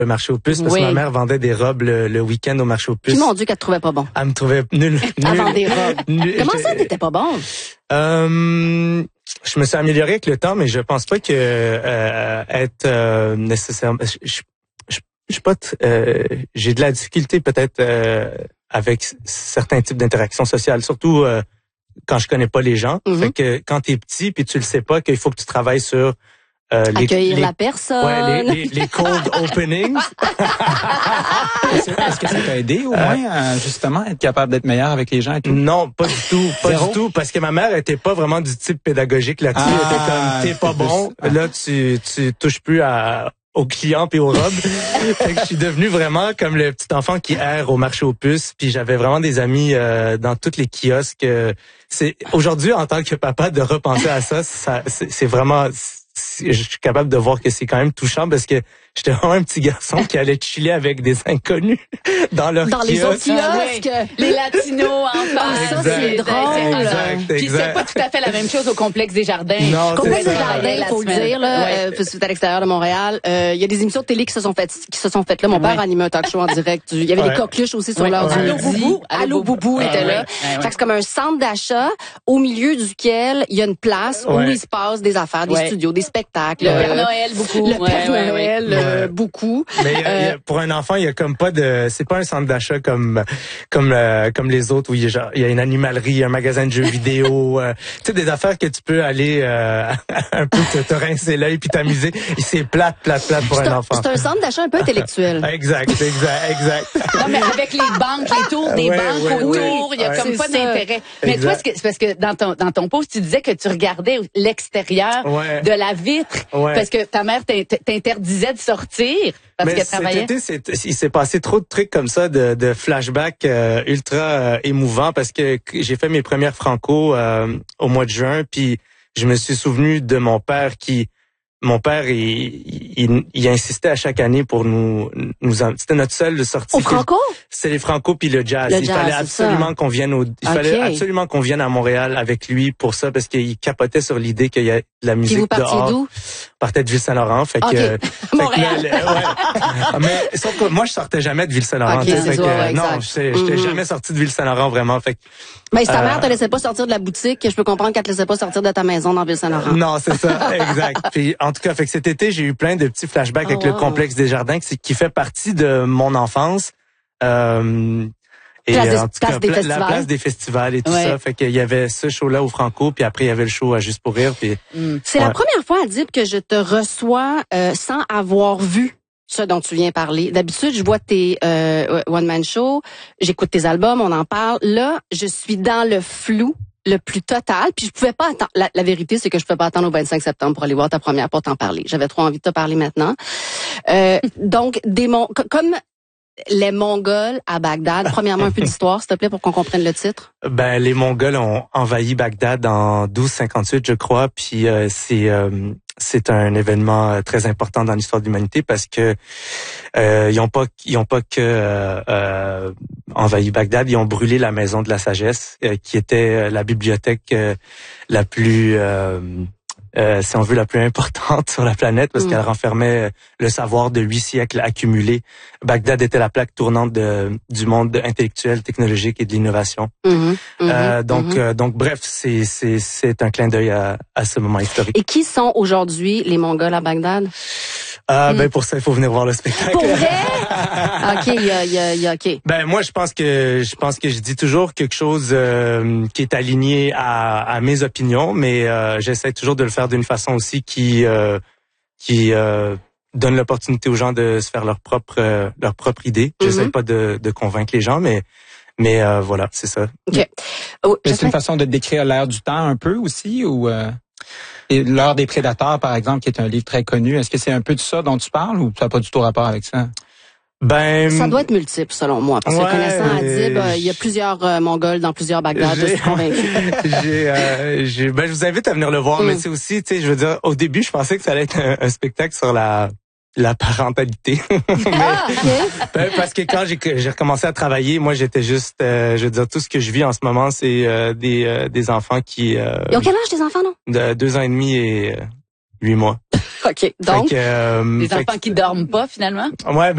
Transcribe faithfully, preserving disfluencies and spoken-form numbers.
le marché aux puces parce oui. que ma mère vendait des robes le, le week-end au marché aux puces. Puis mon Dieu qu'elle te trouvait pas bon. Elle me trouvait nul. nul Elle vendait des robes. nul, Comment ça, t'étais pas bon? Euh, je me suis amélioré avec le temps, mais je pense pas que euh, être euh, nécessairement. Je, je, je, je sais pas. Euh, j'ai de la difficulté peut-être euh, avec certains types d'interactions sociales, surtout euh, quand je connais pas les gens. Mm-hmm. Fait que quand t'es petit puis tu le sais pas qu'il faut que tu travailles sur Euh, les, accueillir les, la personne. Ouais, les, les, les cold openings. Est-ce, est-ce que ça t'a aidé au moins à justement être capable d'être meilleur avec les gens et tout? Non, pas du tout, pas Zéro? du tout, parce que ma mère était pas vraiment du type pédagogique là-dessus. Ah, Elle était comme t'es pas bon, plus, là tu tu touches plus à aux clients puis aux robes. Fait que je suis devenu vraiment comme le petit enfant qui erre au marché aux puces. Puis j'avais vraiment des amis euh, dans tous les kiosques. C'est aujourd'hui en tant que papa de repenser à ça, ça c'est, c'est vraiment je suis capable de voir que c'est quand même touchant parce que j'étais vraiment un petit garçon qui allait chiller avec des inconnus dans leur dans kiosque. les autres kiosques. Ah, oui. Les latinos enfants. Ça, c'est drôle. Exact, Puis c'est pas tout à fait la même chose au complexe des jardins. Non, Complexe c'est des ça. Jardins, il faut le dire, là, Ouais. euh, c'est à l'extérieur de Montréal. Il euh, y a des émissions de télé qui se sont faites, qui se sont faites là. Mon père Ouais. animait un talk show en direct. Il y avait Ouais. des coqueluches aussi sur Ouais. l'heure Ouais. du Allô, midi. Boubou. Allô Allô, Boubou Ouais, était ouais. là. Ouais, ouais. Fait que c'est comme un centre d'achat au milieu duquel il y a une place où Ouais. il se passe des affaires, des Ouais. studios, des spectacles. Le euh, Père Noël, beaucoup. Le Ouais, Père ouais, ouais. Noël, euh, Ouais. beaucoup. Mais il y a- il y a- pour un enfant, il y a comme pas de, c'est pas un centre d'achat comme comme euh, comme les autres où il y a genre il y a une animalerie, un magasin de jeux vidéo, euh, tu sais des affaires que tu peux aller euh, un peu te, te rincer l'œil puis t'amuser. Et c'est plate, plate, plate pour C'est un un, enfant. c'est un centre d'achat un peu intellectuel. Exact, exact, exact. Non, mais avec les banques, les tours des Ouais, banques ouais, autour, il y a ouais. comme C'est pas ça. d'intérêt. Mais Exact. toi, c'est, que, c'est parce que dans ton, dans ton post, tu disais que tu regardais l'extérieur Ouais. de la vitre Ouais. parce que ta mère t'in- t'interdisait de sortir parce Mais qu'elle cet travaillait. été, c'est- il s'est passé trop de trucs comme ça, de, de flashbacks euh, ultra euh, émouvants parce que j'ai fait mes premières franco euh, au mois de juin, puis je me suis souvenu de mon père qui, mon père, il, il, il insistait à chaque année pour nous, nous en- c'était notre seule sortie. Au Franco? C'est les franco puis le jazz. Le il jazz, fallait c'est absolument ça. qu'on vienne au, il Ok. fallait absolument qu'on vienne à Montréal avec lui pour ça parce qu'il capotait sur l'idée qu'il y a de la Puis musique vous partiez dehors. d'où? Partait de Ville-Saint-Laurent, fait que, Ok. euh, fait que Montréal. le- le- ouais. Mais sauf que moi je sortais jamais de Ville-Saint-Laurent. Ok, tu sais, c'est fait ça, que, ouais, non, exact. j'étais j'étais Mhm. jamais sorti de Ville-Saint-Laurent vraiment. Fait que, Ben, si ta Euh, mère te laissait pas sortir de la boutique, je peux comprendre qu'elle te laissait pas sortir de ta maison dans Ville-Saint-Laurent. non, c'est ça, exact. Puis en tout cas, fait que cet été j'ai eu plein de petits flashbacks Oh, avec le wow. complexe des Jardins, qui, qui fait partie de mon enfance. Euh, et Place des- en tout place cas, des pla- festivals. la place des festivals et tout Ouais. ça. Fait qu'il y avait ce show-là au Franco, puis après il y avait le show à Juste pour rire. Puis C'est la Ouais. première fois, Adib, que je te reçois euh, sans avoir vu ce dont tu viens parler. D'habitude, je vois tes euh, one-man shows, j'écoute tes albums, on en parle. Là, je suis dans le flou le plus total, puis je pouvais pas attendre. La, la vérité, c'est que je pouvais pas attendre au vingt-cinq septembre pour aller voir ta première pour t'en parler. J'avais trop envie de te parler maintenant. Euh, donc, des mon co- comme les Mongols à Bagdad. Premièrement, un peu d'histoire, s'il te plaît, pour qu'on comprenne le titre. ben les Mongols ont envahi Bagdad en douze cinquante-huit, je crois. Puis euh, c'est euh, c'est un événement euh, très important dans l'histoire de l'humanité parce que euh, ils ont pas ils ont pas que euh, euh, envahi Bagdad, ils ont brûlé la maison de la sagesse, euh, qui était la bibliothèque euh, la plus euh, Euh, si on veut, la plus importante sur la planète parce Mm. qu'elle renfermait le savoir de huit siècles accumulé. Bagdad était la plaque tournante de, du monde intellectuel, technologique et de l'innovation. Mhm, mhm, Euh, donc, mhm. euh, donc, bref, c'est c'est c'est un clin d'œil à, à ce moment historique. Et qui sont aujourd'hui les Mongols à Bagdad? Ah, Mm. ben pour ça, il faut venir voir le spectacle. Pour vrai? OK, il y a, il y a, il y a, OK. Ben moi je pense que je pense que je dis toujours quelque chose euh, qui est aligné à, à mes opinions, mais euh, j'essaie toujours de le faire d'une façon aussi qui euh, qui euh, donne l'opportunité aux gens de se faire leur propre euh, leur propre idée. J'essaie Mhm. pas de, de convaincre les gens, mais mais euh, voilà, c'est ça. OK. Oh, Mais c'est j'espère- une façon de décrire l'ère du temps un peu aussi, ou euh, et l'heure des prédateurs, par exemple, qui est un livre très connu. Est-ce que c'est un peu de ça dont tu parles ou ça n'a pas du tout rapport avec ça? Ben Ça doit être multiple, selon moi. Parce que Ouais, connaissant mais Adib, euh, il y a plusieurs euh, Mongols dans plusieurs Bagdad, je J'ai- suis convaincue. j'ai, euh, j'ai- ben, je vous invite à venir le voir, Mm. mais c'est aussi, tu sais, je veux dire, au début, je pensais que ça allait être un, un spectacle sur la la parentalité. Mais- Ah, OK. ben, parce que quand j'ai j'ai recommencé à travailler, moi, j'étais juste, euh, je veux dire, tout ce que je vis en ce moment, c'est euh, des euh, des enfants qui euh, Ils ont quel âge, tes enfants, non? de deux ans et demi et euh, huit mois. OK. Donc, Fait que, euh, Des fait enfants qui dorment pas, finalement. que- ouais.